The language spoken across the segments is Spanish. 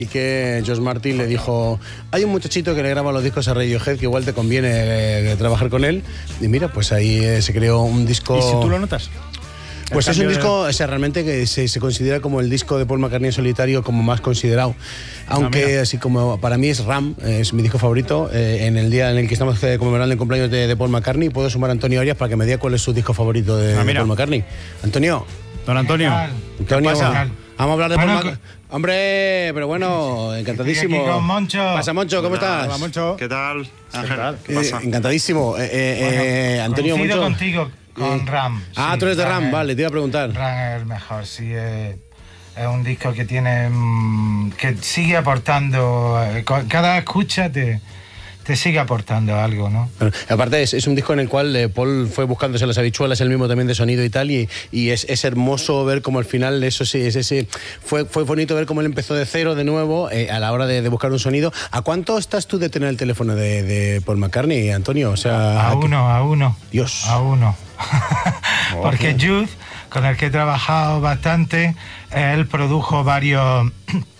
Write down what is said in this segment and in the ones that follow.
Y que Josh Martin le dijo, hay un muchachito que le graba los discos a Radiohead que igual te conviene trabajar con él. Y mira, pues ahí se creó un disco... ¿Y si tú lo notas? Pues es un disco, o sea, realmente que se considera como el disco de Paul McCartney en solitario como más considerado. Aunque así como para mí es Ram, es mi disco favorito. En el día en el que estamos conmemorando el cumpleaños de Paul McCartney, puedo sumar a Antonio Arias para que me diga cuál es su disco favorito de Paul McCartney. Antonio. Don Antonio. Antonio, pasa? Vamos a hablar de Paul McCartney. Hombre, pero bueno, encantadísimo. Estoy aquí con Moncho. Pasa, Moncho, ¿cómo estás? Hola, Moncho. ¿Qué tal, Ángel? ¿Qué pasa? Encantadísimo. Antonio, coincido Moncho. contigo con Ram. Ah, sí, tú eres de Ram, es- vale, te iba a preguntar. Ram es el mejor, sí. Es un disco que tiene... que sigue aportando... cada escucha te sigue aportando algo, ¿no? Bueno, aparte es un disco en el cual Paul fue buscándose las habichuelas, el mismo también de sonido y tal, y es hermoso ver cómo al final eso sí, fue bonito ver cómo él empezó de cero de nuevo a la hora de buscar un sonido. ¿A cuánto estás tú de tener el teléfono de Paul McCartney, Antonio? O sea, A uno. Dios. A uno. Porque Jude, con el que he trabajado bastante, él produjo varios...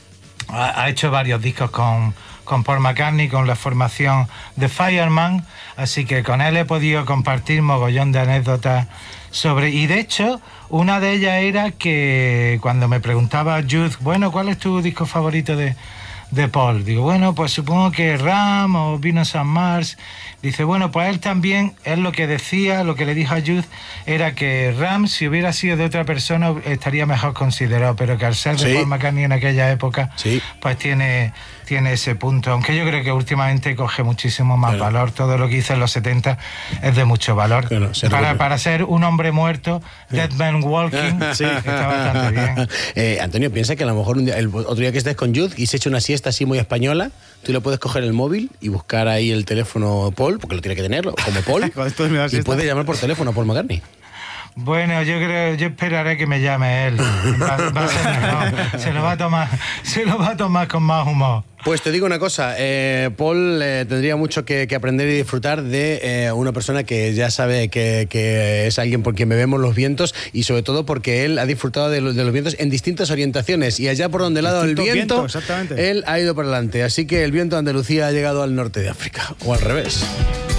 ha hecho varios discos con Paul McCartney, con la formación de Fireman, así que con él he podido compartir mogollón de anécdotas sobre... Y de hecho, una de ellas era que cuando me preguntaba Jude, bueno, ¿cuál es tu disco favorito de Paul? Digo, bueno, pues supongo que Ram o Venus and Mars. Dice, bueno, pues él también, él lo que decía, lo que le dijo a Jude, era que Ram, si hubiera sido de otra persona, estaría mejor considerado, pero que al ser de Paul McCartney en aquella época, pues tiene ese punto, aunque yo creo que últimamente coge muchísimo más valor. Todo lo que hizo en los 70 es de mucho valor. Para ser un hombre muerto, Dead Man Walking, está bastante bien. Antonio, piensa que a lo mejor el otro día que estés con Jude y se echa una siesta así muy española, tú le puedes coger el móvil y buscar ahí el teléfono Paul, porque lo tiene que tenerlo, como Paul, y puedes llamar por teléfono a Paul McCartney. Bueno, yo esperaré que me llame él. Va a ser mejor. Se lo va a tomar con más humor. Pues te digo una cosa, Paul tendría mucho que aprender y disfrutar de una persona que ya sabe que es alguien por quien bebemos los vientos, y sobre todo porque él ha disfrutado de los vientos en distintas orientaciones, y allá por donde le ha dado el viento, él ha ido para adelante. Así que el viento de Andalucía ha llegado al norte de África, o al revés.